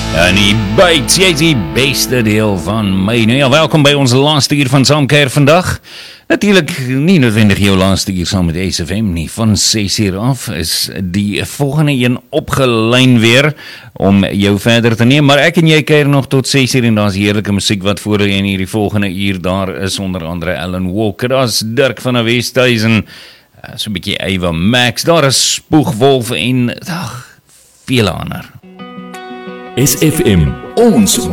En die byt, jy is die beste deel van my. Nou ja, welkom by ons laaste uur van Saamkuier vandag. Natuurlijk nie noodwendig jou laaste uur saam met SFM nie. Van 6 uur af is die volgende een opgelyn weer om jou verder te neem. Maar ek en jy kuier nog tot 6 uur en daar is heerlijke muziek wat voor jy in hierdie volgende uur. Daar is onder andere Alan Walker, daar is Dirk van der Westhuizen, so'n bietjie Ava Max, daar is Spoegwolf en vele ander. SFM, ons